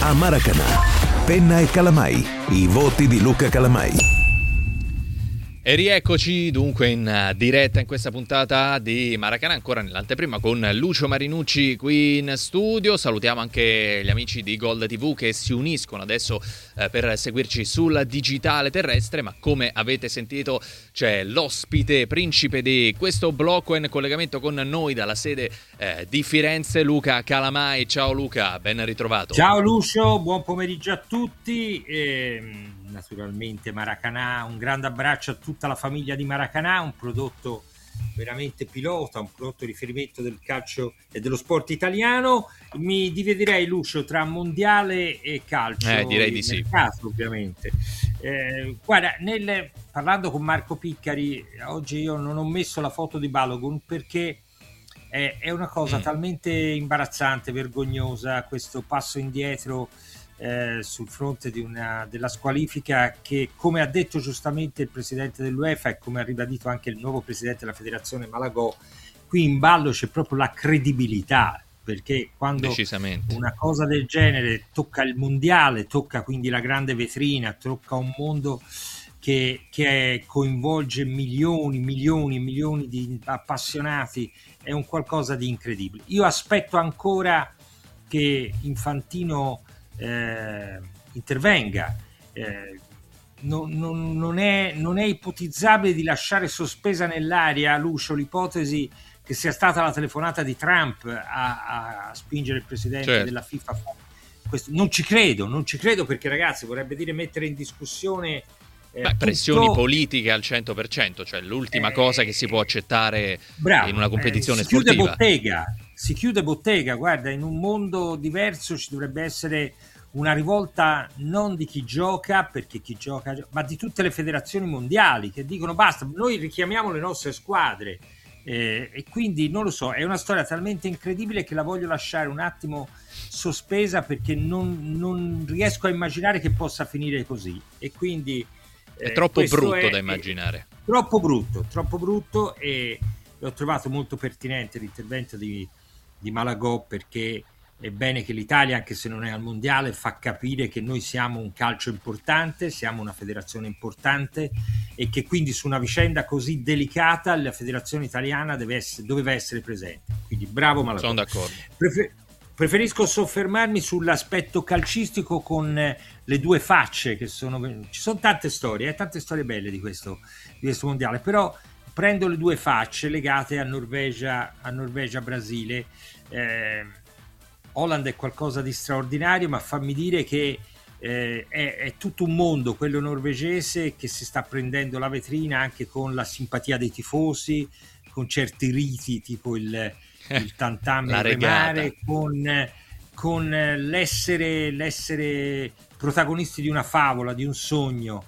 a Maracanã. Penna e Calamai, i voti di Luca Calamai. E rieccoci dunque in diretta in questa puntata di Maracanã, ancora nell'anteprima con Lucio Marinucci qui in studio. Salutiamo anche gli amici di Gold TV che si uniscono adesso per seguirci sul digitale terrestre, ma come avete sentito c'è l'ospite principe di questo blocco in collegamento con noi dalla sede di Firenze, Luca Calamai. Ciao Luca, ben ritrovato. Ciao Lucio, buon pomeriggio a tutti. Naturalmente Maracanã, un grande abbraccio a tutta la famiglia di Maracanã, un prodotto veramente pilota, un prodotto riferimento del calcio e dello sport italiano. Mi dividerei, Lucio, tra mondiale e calcio, direi di sì, mercato, ovviamente. Guarda, parlando con Marco Piccari oggi, io non ho messo la foto di Balogun perché è una cosa talmente imbarazzante, vergognosa, questo passo indietro sul fronte della squalifica, che, come ha detto giustamente il presidente dell'UEFA e come ha ribadito anche il nuovo presidente della federazione Malagò, qui in ballo c'è proprio la credibilità, perché quando una cosa del genere tocca il mondiale, tocca quindi la grande vetrina, tocca un mondo che coinvolge milioni di appassionati, è un qualcosa di incredibile. Io aspetto ancora che Infantino intervenga. Non è ipotizzabile di lasciare sospesa nell'aria, Lucio, l'ipotesi che sia stata la telefonata di Trump a spingere il presidente della FIFA a fare questo. Non ci credo perché, ragazzi, vorrebbe dire mettere in discussione pressioni politiche al 100%, cioè l'ultima cosa che si può accettare in una competizione sportiva. Si chiude bottega, guarda, in un mondo diverso ci dovrebbe essere una rivolta non di chi gioca, perché chi gioca, ma di tutte le federazioni mondiali che dicono basta, noi richiamiamo le nostre squadre, e quindi non lo so, è una storia talmente incredibile che la voglio lasciare un attimo sospesa, perché non riesco a immaginare che possa finire così, e quindi è troppo brutto da immaginare, troppo brutto, e ho trovato molto pertinente l'intervento di Malagò, perché è bene che l'Italia, anche se non è al mondiale, fa capire che noi siamo un calcio importante, siamo una federazione importante, e che quindi su una vicenda così delicata la federazione italiana doveva essere presente. Quindi bravo Malagò. Sono d'accordo. Preferisco soffermarmi sull'aspetto calcistico, con le due facce che ci sono tante storie belle di questo mondiale, però prendo le due facce legate a Norvegia, Brasile. Holland è qualcosa di straordinario, ma fammi dire che è tutto un mondo quello norvegese, che si sta prendendo la vetrina anche con la simpatia dei tifosi, con certi riti tipo il tantam e remare, con l'essere protagonisti di una favola, di un sogno.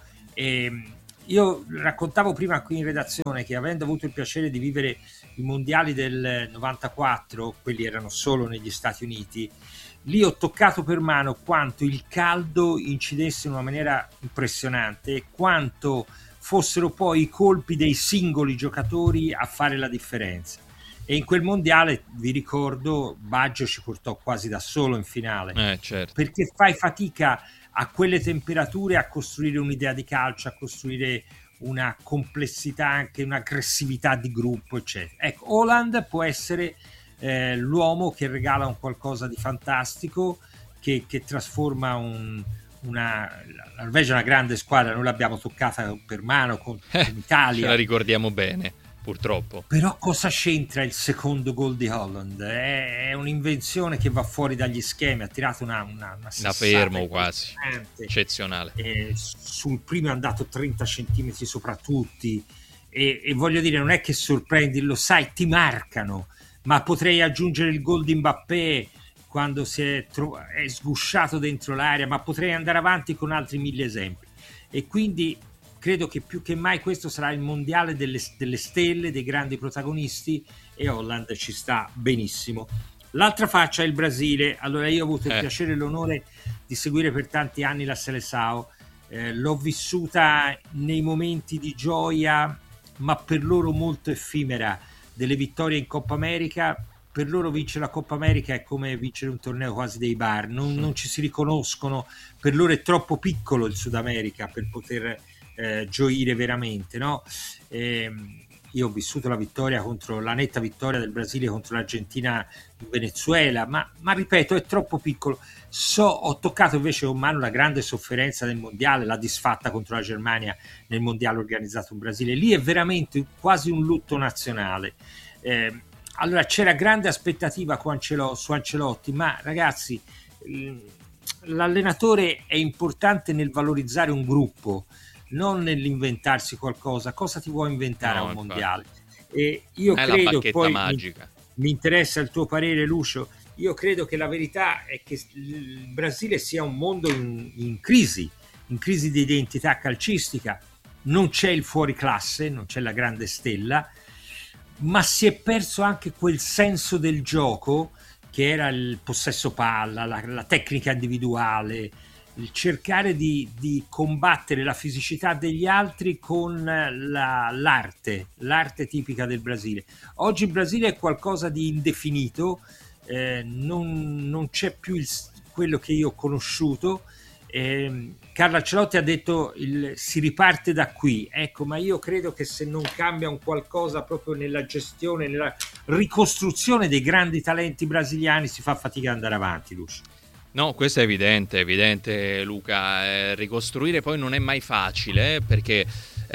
Io raccontavo prima qui in redazione che, avendo avuto il piacere di vivere i mondiali del 94, quelli erano solo negli Stati Uniti, lì ho toccato per mano quanto il caldo incidesse in una maniera impressionante e quanto fossero poi i colpi dei singoli giocatori a fare la differenza. E in quel mondiale, vi ricordo, Baggio ci portò quasi da solo in finale, certo. Perché fai fatica a quelle temperature a costruire un'idea di calcio, a costruire una complessità, anche un'aggressività di gruppo, eccetera. Ecco, Holland può essere l'uomo che regala un qualcosa di fantastico, che trasforma la Norvegia è una grande squadra, noi l'abbiamo toccata per mano con l'Italia. Ce la ricordiamo bene, purtroppo. Però cosa c'entra il secondo gol di Holland? È un'invenzione che va fuori dagli schemi, ha tirato una fermo quasi, eccezionale. Sul primo è andato 30 centimetri sopra tutti, e voglio dire, non è che sorprendi, lo sai, ti marcano, ma potrei aggiungere il gol di Mbappé quando è sgusciato dentro l'area, ma potrei andare avanti con altri 1000 esempi, e quindi credo che più che mai questo sarà il mondiale delle stelle, dei grandi protagonisti, e Holland ci sta benissimo. L'altra faccia è il Brasile. Allora, io ho avuto il piacere e l'onore di seguire per tanti anni la Seleção, l'ho vissuta nei momenti di gioia, ma per loro molto effimera, delle vittorie in Coppa America, per loro vincere la Coppa America è come vincere un torneo quasi dei bar, non ci si riconoscono, per loro è troppo piccolo il Sud America per poter gioire veramente, no? Io ho vissuto la netta vittoria del Brasile contro l'Argentina in Venezuela, ma ripeto, è troppo piccolo. Ho toccato invece con mano la grande sofferenza del mondiale, la disfatta contro la Germania nel mondiale organizzato in Brasile. Lì è veramente quasi un lutto nazionale. Allora c'era grande aspettativa su Ancelotti, ma ragazzi, l'allenatore è importante nel valorizzare un gruppo, non nell'inventarsi qualcosa. Cosa ti vuoi inventare a un mondiale? E io è credo, la bacchetta poi magica. mi interessa il tuo parere, Lucio. Io credo che la verità è che il Brasile sia un mondo in crisi di identità calcistica. Non c'è il fuoriclasse, non c'è la grande stella, ma si è perso anche quel senso del gioco che era il possesso palla, la tecnica individuale, il cercare di combattere la fisicità degli altri con l'arte tipica del Brasile. Oggi il Brasile è qualcosa di indefinito, non c'è più quello che io ho conosciuto. Carlo Ancelotti ha detto si riparte da qui, ecco, ma io credo che se non cambia un qualcosa proprio nella gestione, nella ricostruzione dei grandi talenti brasiliani, si fa fatica ad andare avanti, Lucio. No, questo è evidente Luca, ricostruire poi non è mai facile, perché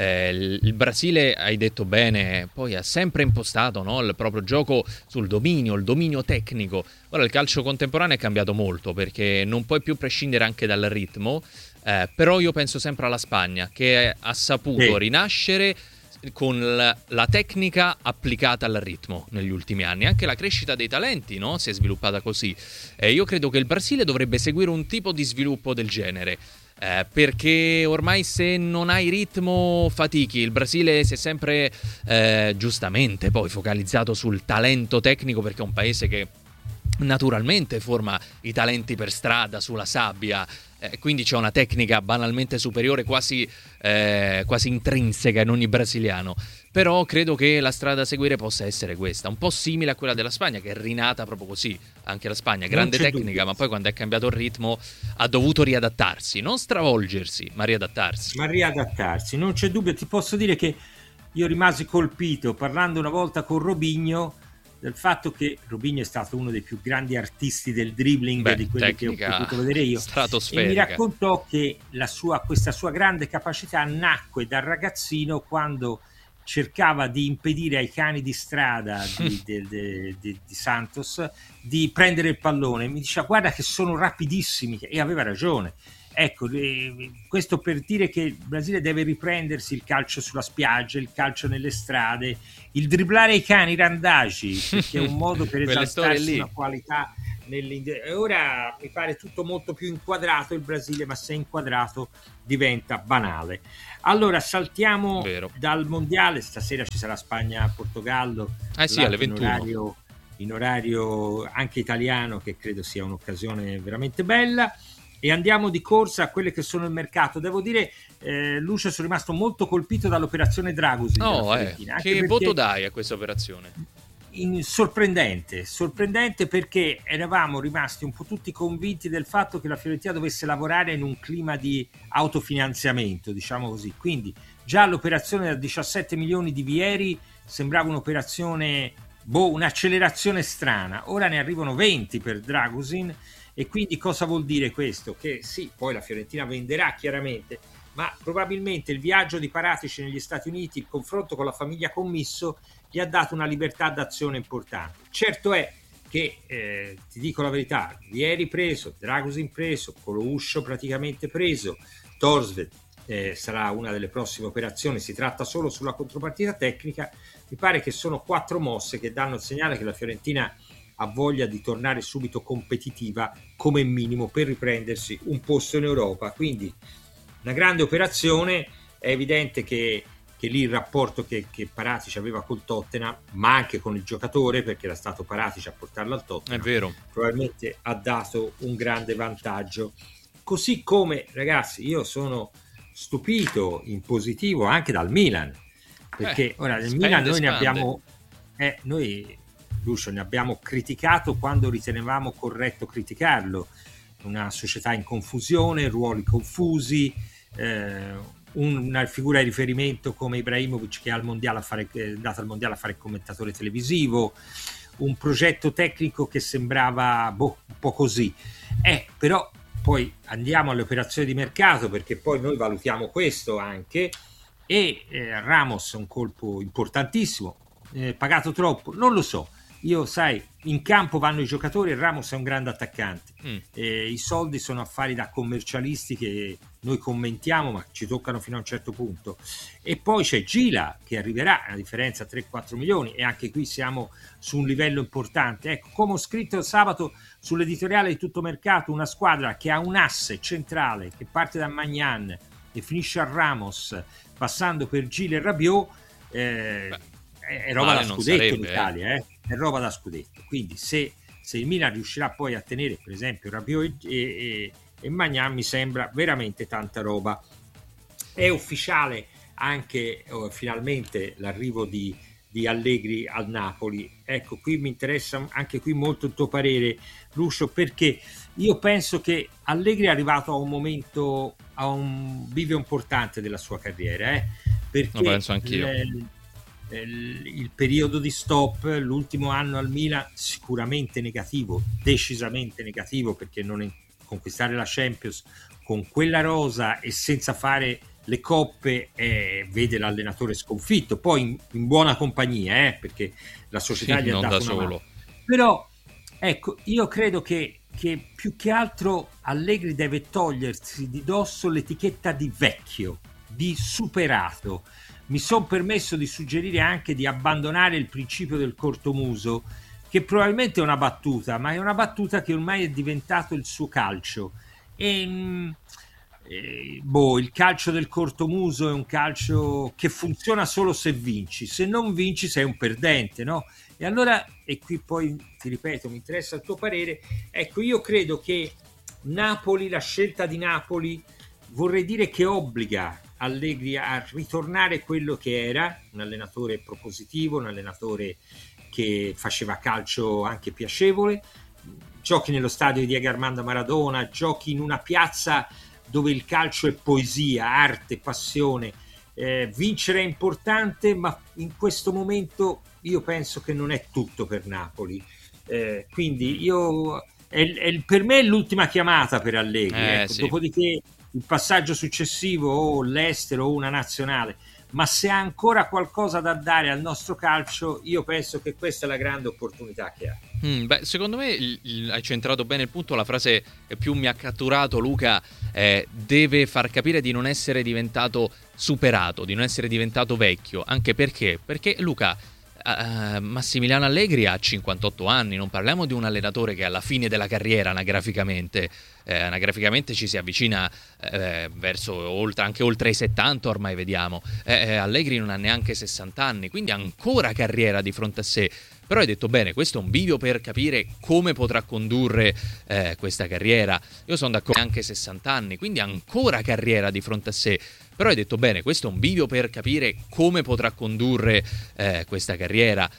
il Brasile, hai detto bene, poi ha sempre impostato, no, il proprio gioco sul dominio, il dominio tecnico. Ora il calcio contemporaneo è cambiato molto, perché non puoi più prescindere anche dal ritmo, però io penso sempre alla Spagna, che ha saputo rinascere con la tecnica applicata al ritmo negli ultimi anni. Anche la crescita dei talenti, no, si è sviluppata così. Io credo che il Brasile dovrebbe seguire un tipo di sviluppo del genere, perché ormai se non hai ritmo fatichi. Il Brasile si è sempre giustamente poi focalizzato sul talento tecnico, perché è un paese che naturalmente forma i talenti per strada, sulla sabbia, quindi c'è una tecnica banalmente superiore, quasi intrinseca in ogni brasiliano. Però credo che la strada da seguire possa essere questa, un po' simile a quella della Spagna, che è rinata proprio così. Anche la Spagna, grande tecnica, dubbio, ma poi quando è cambiato il ritmo ha dovuto riadattarsi, non stravolgersi, ma riadattarsi. Non c'è dubbio. Ti posso dire che io rimasi colpito, parlando una volta con Robinho, del fatto che Robinho è stato uno dei più grandi artisti del dribbling di quelli che ho potuto vedere io, e mi raccontò che questa sua grande capacità nacque dal ragazzino, quando cercava di impedire ai cani di strada di Santos di prendere il pallone. Mi diceva: guarda che sono rapidissimi, e aveva ragione. Ecco, questo per dire che il Brasile deve riprendersi il calcio sulla spiaggia, il calcio nelle strade, il dribblare i cani, i randagi, perché è un modo per esaltarsi una qualità. Ora mi pare tutto molto più inquadrato il Brasile, ma se è inquadrato diventa banale. Allora saltiamo dal mondiale. Stasera ci sarà Spagna-Portogallo, alle 21, in orario anche italiano, che credo sia un'occasione veramente bella. E andiamo di corsa a quelle che sono il mercato. Devo dire, Lucio, sono rimasto molto colpito dall'operazione Dragusin. Che voto dai a questa operazione? Sorprendente, perché eravamo rimasti un po' tutti convinti del fatto che la Fiorentina dovesse lavorare in un clima di autofinanziamento, diciamo così. Quindi già l'operazione da 17 milioni di Vieri sembrava un'operazione, un'accelerazione strana. Ora ne arrivano 20 per Dragusin. E quindi cosa vuol dire questo? Che sì, poi la Fiorentina venderà chiaramente, ma probabilmente il viaggio di Paratici negli Stati Uniti, il confronto con la famiglia Commisso, gli ha dato una libertà d'azione importante. Certo è che, ti dico la verità, Vieri preso, Dragusin preso, Colouscio praticamente preso, Torsved sarà una delle prossime operazioni, si tratta solo sulla contropartita tecnica. Mi pare che sono 4 mosse che danno il segnale che la Fiorentina ha voglia di tornare subito competitiva, come minimo, per riprendersi un posto in Europa. Quindi una grande operazione. È evidente che lì il rapporto che Paratici aveva col Tottenham, ma anche con il giocatore, perché era stato Paratici a portarlo al Tottenham, è vero, probabilmente ha dato un grande vantaggio. Così come, ragazzi, io sono stupito in positivo anche dal Milan, perché ora nel Milan noi ne abbiamo noi Lucio, ne abbiamo criticato quando ritenevamo corretto criticarlo. Una società in confusione, ruoli confusi, una figura di riferimento come Ibrahimovic che è andato al mondiale a fare il commentatore televisivo, un progetto tecnico che sembrava un po' così. Però poi andiamo alle operazioni di mercato, perché poi noi valutiamo questo anche, e Ramos è un colpo importantissimo, pagato troppo, non lo so. Io, sai, in campo vanno i giocatori e Ramos è un grande attaccante. I soldi sono affari da commercialisti che noi commentiamo, ma ci toccano fino a un certo punto. E poi c'è Gila che arriverà, a differenza 3-4 milioni, e anche qui siamo su un livello importante. Ecco, come ho scritto sabato sull'editoriale di Tutto Mercato, una squadra che ha un asse centrale che parte da Maignan e finisce a Ramos, passando per Gila e Rabiot, è roba da scudetto in Italia, è roba da scudetto. Quindi se il Milan riuscirà poi a tenere per esempio Rabiot e Maignan, mi sembra veramente tanta roba. È ufficiale anche finalmente l'arrivo di Allegri al Napoli. Ecco, qui mi interessa anche qui molto il tuo parere, Lucio, perché io penso che Allegri è arrivato a un momento, a un bivio importante della sua carriera, perché lo penso anch'io. Il periodo di stop, l'ultimo anno al Milan, sicuramente negativo, decisamente negativo, perché conquistare la Champions con quella rosa e senza fare le coppe, vede l'allenatore sconfitto, poi in buona compagnia, perché la società gli ha dato una solo mano. Però ecco, io credo che più che altro Allegri deve togliersi di dosso l'etichetta di vecchio, di superato. Mi sono permesso di suggerire anche di abbandonare il principio del cortomuso, che probabilmente è una battuta, ma è una battuta che ormai è diventato il suo calcio. Il calcio del cortomuso è un calcio che funziona solo se vinci, se non vinci sei un perdente, no? E allora, e qui poi ti ripeto, mi interessa il tuo parere, ecco, io credo che Napoli, la scelta di Napoli, vorrei dire che obbliga Allegri a ritornare quello che era, un allenatore propositivo, un allenatore che faceva calcio anche piacevole, giochi nello stadio di Diego Armando Maradona, giochi in una piazza dove il calcio è poesia, arte, passione. Vincere è importante, ma in questo momento io penso che non è tutto per Napoli. Quindi per me è l'ultima chiamata per Allegri. Ecco. Sì. Dopodiché il passaggio successivo o l'estero o una nazionale, ma se ha ancora qualcosa da dare al nostro calcio, io penso che questa è la grande opportunità che ha. Secondo me hai centrato bene il punto. La frase che più mi ha catturato, Luca, deve far capire di non essere diventato superato, di non essere diventato vecchio, anche perché Luca, Massimiliano Allegri ha 58 anni, non parliamo di un allenatore che alla fine della carriera anagraficamente ci si avvicina verso anche oltre i 70 ormai, vediamo. Allegri non ha neanche 60 anni, quindi ha ancora carriera di fronte a sé. Però hai detto bene, questo è un bivio per capire come potrà condurre questa carriera. Io sono d'accordo, anche 60 anni, quindi ha ancora carriera di fronte a sé. Però hai detto bene, questo è un bivio per capire come potrà condurre questa carriera.